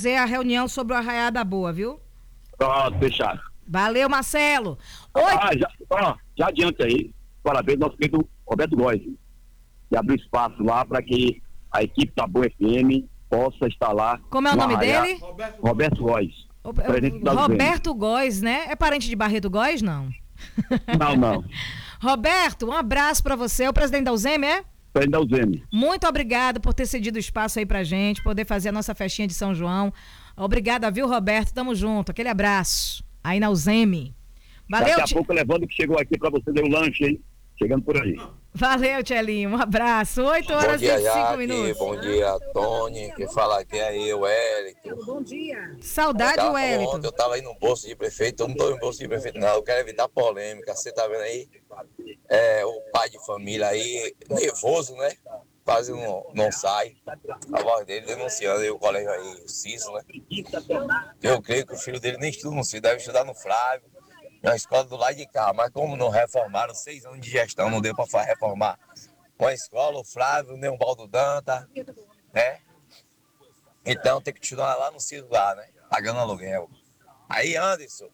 fazer a reunião sobre o Arraiá da Boa, viu? Pronto, fechado. Valeu, Marcelo. Oi. Já adianta aí, parabéns ao nosso querido Roberto Góes, que abriu espaço lá para que a equipe da Boa FM possa estar lá. Como é o nome dele? Roberto Góes. Roberto Góes, né? É parente de Barreto Góes, não? Não. Roberto, um abraço pra você. É o presidente da UZEM, é? Presidente da UZEM. Muito obrigado por ter cedido espaço aí pra gente, poder fazer a nossa festinha de São João. Obrigada, viu, Roberto? Tamo junto. Aquele abraço aí na UZEM. Valeu, daqui a pouco levando que chegou aqui pra você dar um lanche, hein? Chegando por aí. Valeu, Tchelinho. Um abraço. 8h25. Bom dia, Tony. Quem fala aqui é eu, Wellington. Bom dia. Saudade, Wellington. Ontem eu tava aí no bolso de prefeito. Eu não tô no bolso de prefeito, não. Eu quero evitar polêmica. Você tá vendo aí? O pai de família aí, nervoso, né? Quase não sai. A voz dele denunciando aí o colégio aí, o CISO, né? Eu creio que o filho dele nem estuda no CISO, deve estudar no Flávio. Na escola do lado de cá, mas como não reformaram, 6 anos de gestão, não deu para reformar uma escola, o Flávio, nem o Baldo Danta, né? Então tem que continuar lá no CISO lá, né? Pagando aluguel. Aí, Anderson,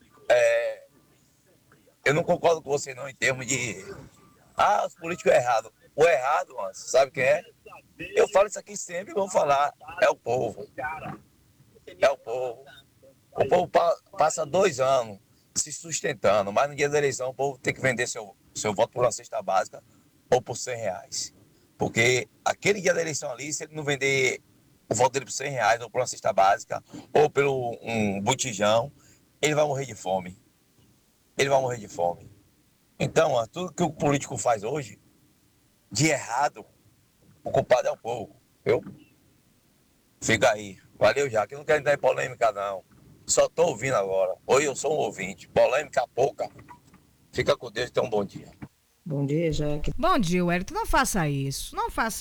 eu não concordo com você não em termos de os políticos errados. O errado, Anderson, sabe quem é? Eu falo isso aqui sempre e vou falar. É o povo. É o povo. O povo passa 2 anos se sustentando, mas no dia da eleição o povo tem que vender seu voto por uma cesta básica ou por R$100. Porque aquele dia da eleição ali, se ele não vender o voto dele por R$100 ou por uma cesta básica ou pelo um botijão, ele vai morrer de fome. Ele vai morrer de fome. Então, tudo que o político faz hoje, de errado, o culpado é o povo, viu? Fica aí. Valeu, já, que eu não quero entrar em polêmica, não. Só tô ouvindo agora. Hoje eu sou um ouvinte. Polêmica pouca. Fica com Deus e tenha um bom dia. Bom dia, Jaque. Bom dia, Wellington. Não faça isso,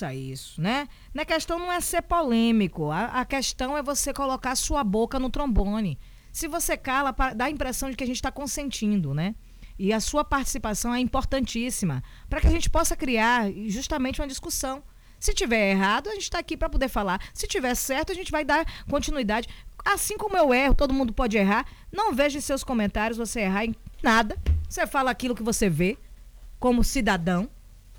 né? A questão não é ser polêmico. A questão é você colocar sua boca no trombone. Se você cala, dá a impressão de que a gente está consentindo, né? E a sua participação é importantíssima para que a gente possa criar justamente uma discussão. Se tiver errado, a gente está aqui para poder falar. Se tiver certo, a gente vai dar continuidade. Assim como eu erro, todo mundo pode errar. Não vejo em seus comentários você errar em nada. Você fala aquilo que você vê como cidadão,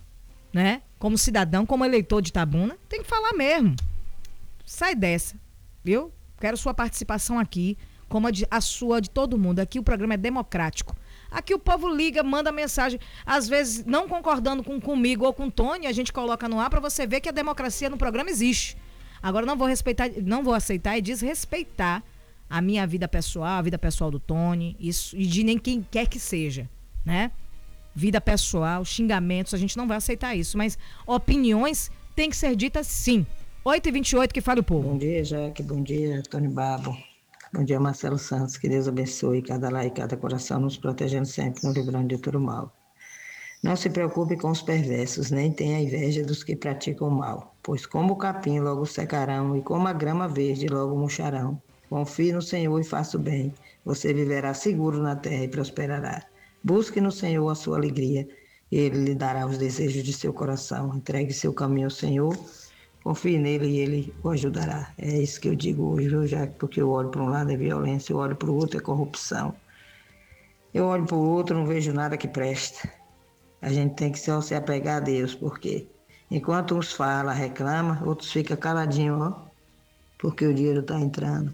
né? Como cidadão, como eleitor de Itabuna. Tem que falar mesmo. Sai dessa, viu? Quero sua participação aqui, como a sua de todo mundo. Aqui o programa é democrático. Aqui o povo liga, manda mensagem, às vezes não concordando comigo ou com o Tony, a gente coloca no ar para você ver que a democracia no programa existe. Agora não vou aceitar e desrespeitar a minha vida pessoal, a vida pessoal do Tony, isso, e de nem quem quer que seja, né? Vida pessoal, xingamentos, a gente não vai aceitar isso, mas opiniões têm que ser ditas sim. 8h28, que fale o povo. Bom dia, Jaque, bom dia, Tony Babo. Bom dia, Marcelo Santos, que Deus abençoe cada lar e cada coração, nos protegendo sempre, nos livrando de todo mal. Não se preocupe com os perversos, nem tenha inveja dos que praticam o mal, pois como o capim logo secarão e como a grama verde logo murcharão. Confie no Senhor e faça o bem, você viverá seguro na terra e prosperará. Busque no Senhor a sua alegria, e Ele lhe dará os desejos de seu coração. Entregue seu caminho ao Senhor, confie nele e Ele o ajudará. É isso que eu digo hoje, viu, Jaque? Porque eu olho para um lado é violência, eu olho para o outro é corrupção. Eu olho para o outro, não vejo nada que presta. A gente tem que só se apegar a Deus, porque enquanto uns falam, reclamam, outros ficam caladinhos, ó, porque o dinheiro está entrando.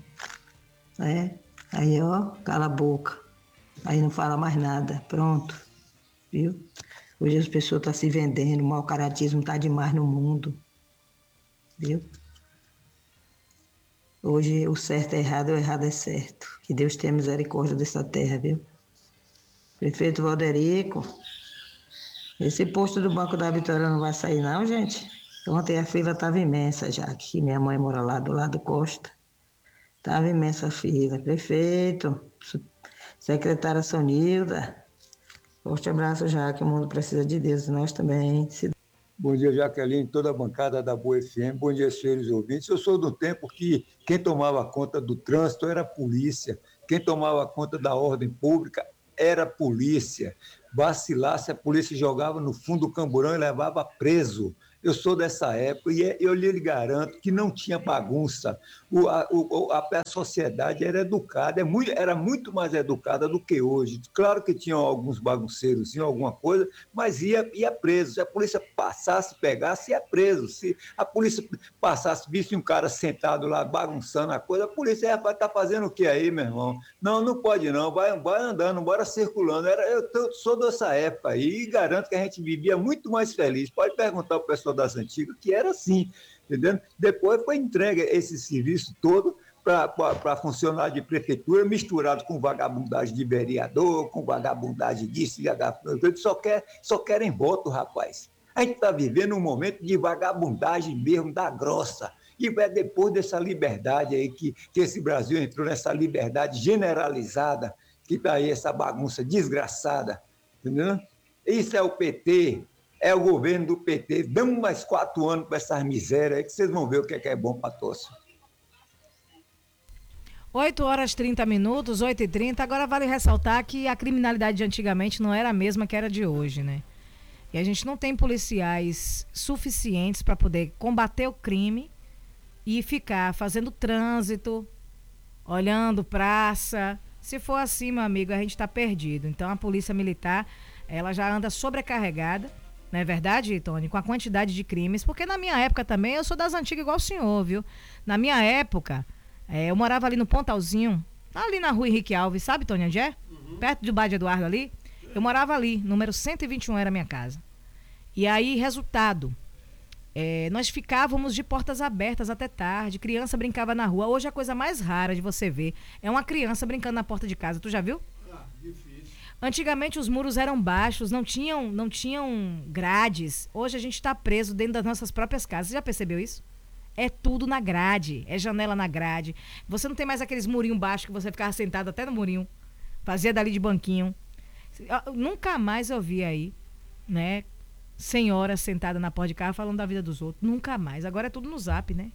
Aí, ó, cala a boca. Aí não fala mais nada, pronto, viu? Hoje as pessoas estão se vendendo, o mau caratismo está demais no mundo, viu? Hoje o certo é errado, o errado é certo. Que Deus tenha misericórdia dessa terra, viu? Prefeito Valderico, esse posto do Banco da Vitória não vai sair não, gente? Ontem a fila estava imensa já, que minha mãe mora lá do lado Costa. Estava imensa a fila. Prefeito, secretária Sonilda, forte abraço já, que o mundo precisa de Deus, nós também. Bom dia, Jaqueline, toda a bancada da Boa FM. Bom dia, senhores ouvintes. Eu sou do tempo que quem tomava conta do trânsito era a polícia, quem tomava conta da ordem pública era a polícia. Vacilasse, a polícia jogava no fundo do camburão e levava preso. Eu sou dessa época e eu lhe garanto que não tinha bagunça. A sociedade era educada, era muito mais educada do que hoje. Claro que tinham alguns bagunceiros, tinha alguma coisa, mas ia preso. Se a polícia passasse, pegasse, ia preso. Se a polícia passasse, visse um cara sentado lá bagunçando a coisa, a polícia ia estar fazendo o que aí, meu irmão? Não pode não, vai andando, bora circulando. Eu sou dessa época aí e garanto que a gente vivia muito mais feliz. Pode perguntar ao pessoal das antigas que era assim, entendeu? Depois foi entregue esse serviço todo para funcionário de prefeitura, misturado com vagabundagem de vereador, com vagabundagem disso, só querem voto, rapaz. A gente está vivendo um momento de vagabundagem mesmo, da grossa. E é depois dessa liberdade aí que esse Brasil entrou nessa liberdade generalizada, que está aí essa bagunça desgraçada, entendeu? Isso é o PT, é o governo do PT. Damos mais 4 anos para essas misérias aí que vocês vão ver o que é bom para todos. 8h30, 8h30. Agora vale ressaltar que a criminalidade de antigamente não era a mesma que era de hoje, né? E a gente não tem policiais suficientes para poder combater o crime e ficar fazendo trânsito, olhando praça. Se for assim, meu amigo, a gente está perdido. Então a polícia militar, ela já anda sobrecarregada, não é verdade, Tony? Com a quantidade de crimes, porque na minha época também, eu sou das antigas igual o senhor, viu? Na minha época, eu morava ali no Pontalzinho, ali na rua Henrique Alves, sabe, Tony, onde é? Perto do Bar de Eduardo ali. Eu morava ali, número 121 era a minha casa. E aí, resultado, nós ficávamos de portas abertas até tarde, criança brincava na rua. Hoje a coisa mais rara de você ver é uma criança brincando na porta de casa. Tu já viu? Difícil. Antigamente os muros eram baixos, não tinham grades. Hoje a gente está preso dentro das nossas próprias casas. Você já percebeu isso? É tudo na grade, é janela na grade. Você não tem mais aqueles murinhos baixos que você ficava sentado até no murinho, fazia dali de banquinho. Nunca mais eu vi aí, né, senhora sentada na porta de carro falando da vida dos outros. Nunca mais. Agora é tudo no Zap, né?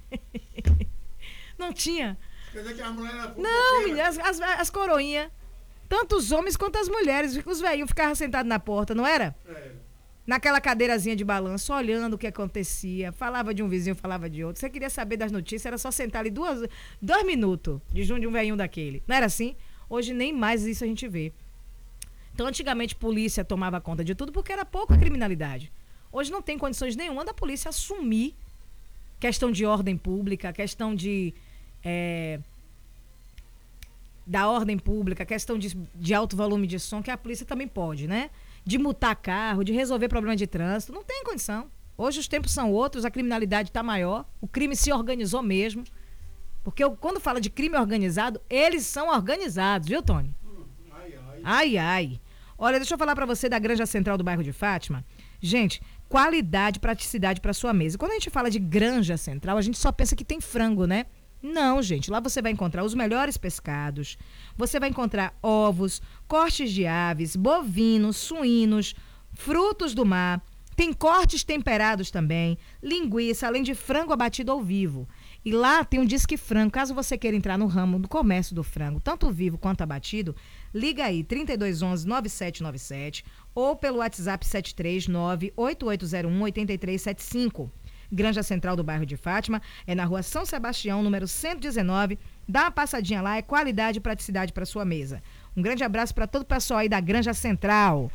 Não tinha. Quer dizer que as mulheres eram não, menina, as coroinhas, tanto os homens quanto as mulheres, os velhinhos ficavam sentados na porta, não era? Naquela cadeirazinha de balanço, olhando o que acontecia. Falava de um vizinho, falava de outro. Você queria saber das notícias, era só sentar ali 2 minutos de um velhinho daquele. Não era assim? Hoje nem mais isso a gente vê. Então, antigamente, a polícia tomava conta de tudo porque era pouca criminalidade. Hoje não tem condições nenhuma da polícia assumir questão de ordem pública, questão da ordem pública, questão de alto volume de som, que a polícia também pode, né? De multar carro, de resolver problema de trânsito. Não tem condição. Hoje os tempos são outros, a criminalidade está maior, o crime se organizou mesmo. Porque quando fala de crime organizado, eles são organizados, viu, Tony? Ai. Olha, deixa eu falar pra você da Granja Central do bairro de Fátima. Gente, qualidade, praticidade pra sua mesa. Quando a gente fala de Granja Central, a gente só pensa que tem frango, né? Não, gente. Lá você vai encontrar os melhores pescados. Você vai encontrar ovos, cortes de aves, bovinos, suínos, frutos do mar. Tem cortes temperados também, linguiça, além de frango abatido ao vivo. E lá tem um Disque Frango. Caso você queira entrar no ramo do comércio do frango, tanto vivo quanto abatido, liga aí, 3211-9797 ou pelo WhatsApp 739-8801-8375. Granja Central do bairro de Fátima, é na rua São Sebastião, número 119. Dá uma passadinha lá, é qualidade e praticidade para sua mesa. Um grande abraço para todo o pessoal aí da Granja Central.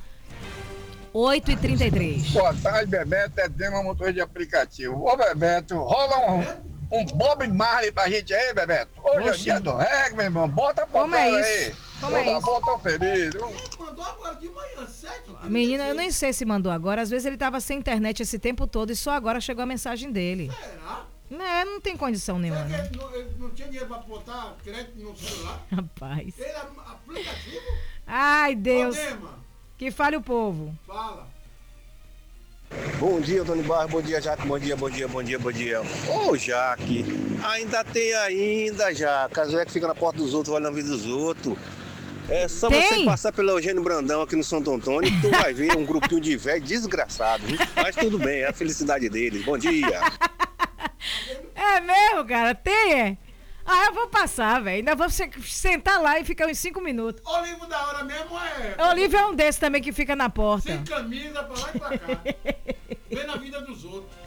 8h33. Boa tarde, Bebeto. É Dema, motor de aplicativo. Ô, Bebeto, rola um Bob Marley pra gente aí, Bebeto. Hoje é o dia do reggae, meu irmão. Bota pra Como é aí. isso? Como é isso? Bota feliz. Mandou agora de manhã, 7. Menina, eu nem sei se mandou agora. Às vezes ele tava sem internet esse tempo todo e só agora chegou a mensagem dele. Será? Não tem condição nenhuma. Será Né? que ele não tinha dinheiro pra botar crédito no celular? Rapaz. Ele é aplicativo? Ai, Deus. Ô, Dema, Que fale o povo. fala. Bom dia, Tony Barra. Bom dia, Jaque. Bom dia. Ô, Jaque, ainda, Jaque. As velhas que ficam na porta dos outros, olham na vida dos outros. É só você passar pelo Eugênio Brandão aqui no Santo Antônio que tu vai ver um grupinho de velho desgraçado. Viu? Mas tudo bem, é a felicidade deles. Bom dia. É mesmo, cara? Tem. Eu vou passar, velho. Ainda vou sentar lá e ficar uns 5 minutos. Olívio da hora mesmo é. Olívio é um desses também que fica na porta. Sem camisa, pra lá e pra cá. Vê na vida dos outros.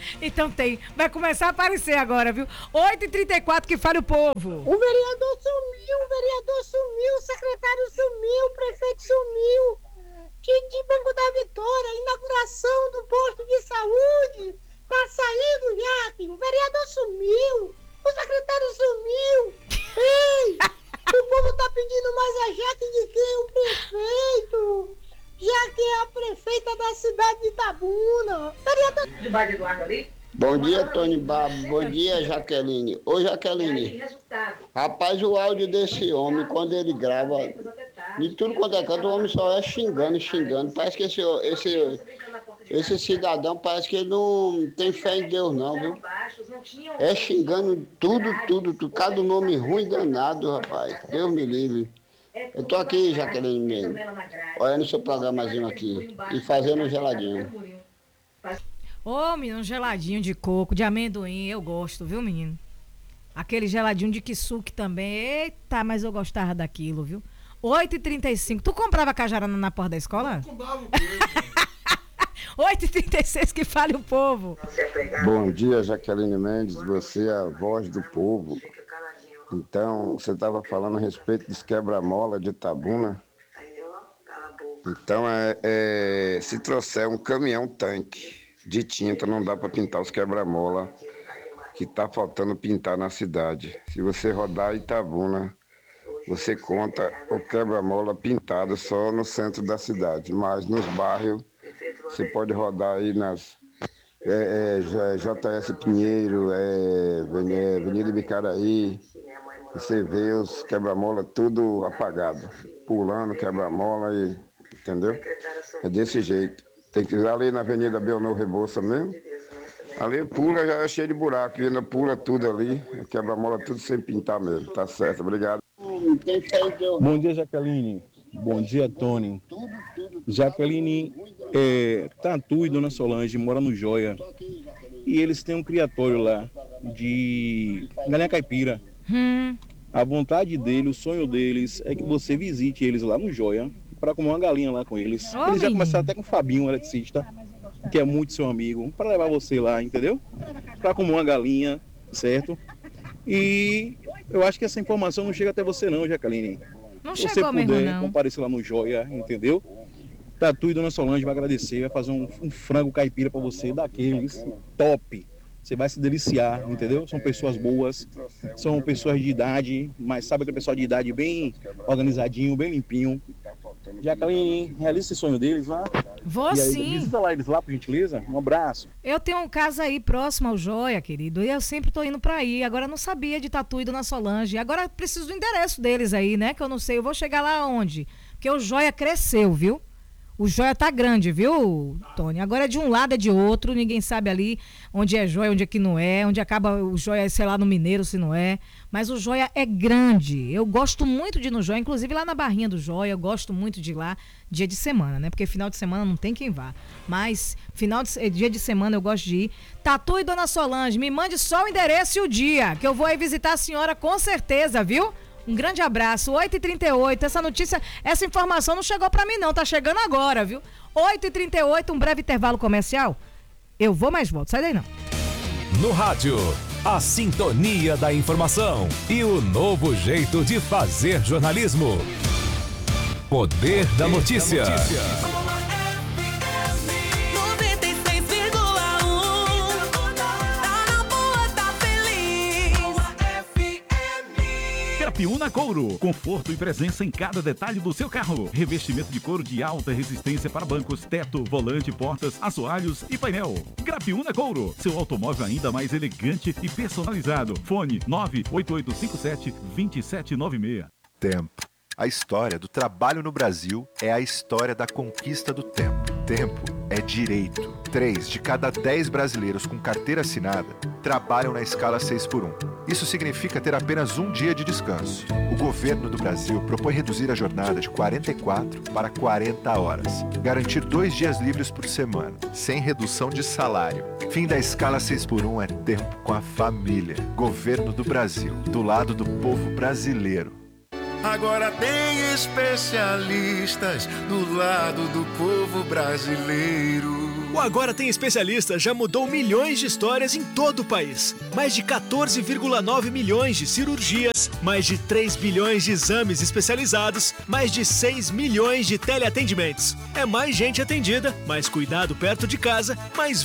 Então tem. Vai começar a aparecer agora, viu? 8h34, que fale o povo. O vereador sumiu, o secretário sumiu, o prefeito sumiu. De Banco da Vitória, inauguração do posto de saúde. Tá saindo, Jaque. O vereador sumiu, o secretário sumiu. Ei, o povo tá pedindo mais a Jaque de quem? O prefeito. Jaque é a prefeita da cidade de Itabuna. Vereador... De Bairro Eduardo ali? Bom dia, Tony Babo. Bom dia, Jaqueline. Ô, Jaqueline, rapaz, o áudio desse homem, quando ele grava, de tudo quanto é canto, o homem só é xingando. Parece que esse cidadão, parece que ele não tem fé em Deus, não, viu? É xingando tudo. Cada nome ruim danado, rapaz. Deus me livre. Eu tô aqui, Jaqueline, mesmo, olhando o seu programazinho aqui e fazendo um geladinho. Ô, menino, um geladinho de coco, de amendoim, eu gosto, viu, menino? Aquele geladinho de kisuke também. Eita, mas eu gostava daquilo, viu? 8h35. Tu comprava cajarana na porta da escola? Eu comprava o quê? 8h36, que fale o povo. Bom dia, Jaqueline Mendes. Você é a voz do povo. Então, você estava falando a respeito dos quebra-mola de Itabuna. Então, se trouxer um caminhão-tanque de tinta, não dá para pintar os quebra-mola que está faltando pintar na cidade. Se você rodar Itabuna, você conta o quebra-mola pintado só no centro da cidade, mas nos bairros você pode rodar aí nas JS Pinheiro, Avenida Bicaraí, você vê os quebra-mola tudo apagado, pulando quebra-mola, entendeu? É desse jeito. Tem que ir ali na Avenida Belnor Rebouça mesmo. Ali pula, já é cheio de buraco, ainda pula tudo ali, quebra-mola tudo sem pintar mesmo. Tá certo, obrigado. Bom dia, Jaqueline. Bom dia, Tony. Jaqueline, Tatu e Dona Solange moram no Joia. E eles têm um criatório lá de galinha caipira. A vontade deles, o sonho deles é que você visite eles lá no Joia para comer uma galinha lá com eles. Eles já começaram até com o Fabinho, o eletricista, que é muito seu amigo, para levar você lá, entendeu? Para comer uma galinha, certo? E eu acho que essa informação não chega até você não, Jaqueline. Não Se chegou você puder, mesmo, não. comparecer lá no Joia, entendeu? Tatu e Dona Solange vai agradecer, vai fazer um frango caipira para você, daqueles top. Você vai se deliciar, entendeu? São pessoas boas, são pessoas de idade, mas sabe aquele pessoal de idade bem organizadinho, bem limpinho. Jaqueline, realiza esse sonho deles lá. Vou e aí, sim. Visita lá eles lá, por gentileza. Um abraço. Eu tenho um casa aí próximo ao Joia, querido, e eu sempre tô indo pra aí. Agora eu não sabia de Tatu e Dona Solange. Agora preciso do endereço deles aí, né? Que eu não sei. Eu vou chegar lá aonde? Porque o Joia cresceu, viu? O Joia tá grande, viu, Tony? Agora é de um lado, é de outro, ninguém sabe ali onde é Joia, onde é que não é, onde acaba o Joia, sei lá, no Mineiro, se não é. Mas o Joia é grande. Eu gosto muito de ir no Joia, inclusive lá na Barrinha do Joia, eu gosto muito de ir lá dia de semana, né? Porque final de semana não tem quem vá. Mas dia de semana eu gosto de ir. Tatu e Dona Solange, me mande só o endereço e o dia, que eu vou aí visitar a senhora com certeza, viu? Um grande abraço, 8h38, essa informação não chegou pra mim não, tá chegando agora, viu? 8h38, um breve intervalo comercial. Eu vou, mas volto, sai daí não. No rádio, a sintonia da informação e o novo jeito de fazer jornalismo. Poder da notícia. Grapiúna Couro, conforto e presença em cada detalhe do seu carro. Revestimento de couro de alta resistência para bancos, teto, volante, portas, assoalhos e painel. Grapiúna Couro, seu automóvel ainda mais elegante e personalizado. Fone 98857-2796. Tempo. A história do trabalho no Brasil é a história da conquista do tempo. Tempo é direito. 3 de cada 10 brasileiros com carteira assinada trabalham na escala 6x1. Isso significa ter apenas um dia de descanso. O governo do Brasil propõe reduzir a jornada de 44 para 40 horas. Garantir 2 dias livres por semana, sem redução de salário. Fim da escala 6x1 é tempo com a família. Governo do Brasil, do lado do povo brasileiro. Agora tem especialistas do lado do povo brasileiro. O Agora Tem Especialista já mudou milhões de histórias em todo o país. Mais de 14,9 milhões de cirurgias, mais de 3 bilhões de exames especializados, mais de 6 milhões de teleatendimentos. É mais gente atendida, mais cuidado perto de casa, mais